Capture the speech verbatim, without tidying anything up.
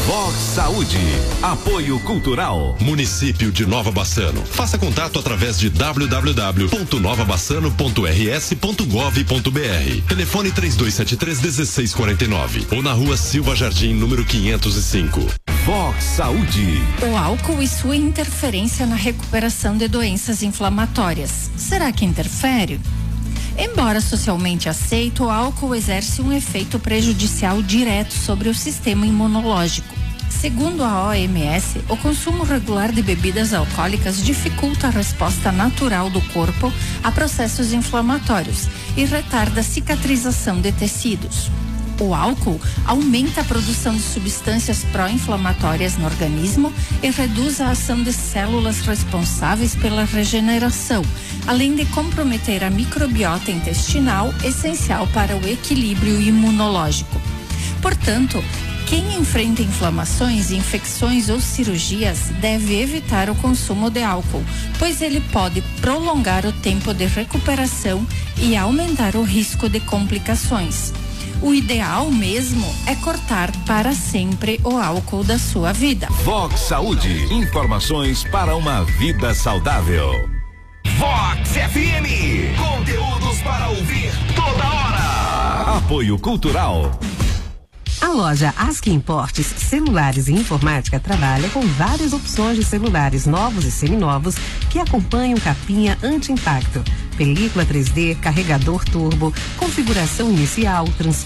Vox Saúde. Apoio Cultural. Município de Nova Bassano. Faça contato através de w w w ponto nova bassano ponto r s ponto gov ponto b r. Telefone três dois sete três, um seis quatro nove ou na rua Silva Jardim, número quinhentos e cinco. Vox Saúde. O álcool e sua interferência na recuperação de doenças inflamatórias. Será que interfere? Embora socialmente aceito, o álcool exerce um efeito prejudicial direto sobre o sistema imunológico. Segundo a O M S, o consumo regular de bebidas alcoólicas dificulta a resposta natural do corpo a processos inflamatórios e retarda a cicatrização de tecidos. O álcool aumenta a produção de substâncias pró-inflamatórias no organismo e reduz a ação de células responsáveis pela regeneração, além de comprometer a microbiota intestinal, essencial para o equilíbrio imunológico. Portanto, quem enfrenta inflamações, infecções ou cirurgias deve evitar o consumo de álcool, pois ele pode prolongar o tempo de recuperação e aumentar o risco de complicações. O ideal mesmo é cortar para sempre o álcool da sua vida. Vox Saúde. Informações para uma vida saudável. Vox F M. Conteúdos para ouvir toda hora. Apoio Cultural. A loja ASCII Importes Celulares e Informática trabalha com várias opções de celulares novos e seminovos que acompanham capinha anti-impacto, película três D, carregador turbo, configuração inicial, transferência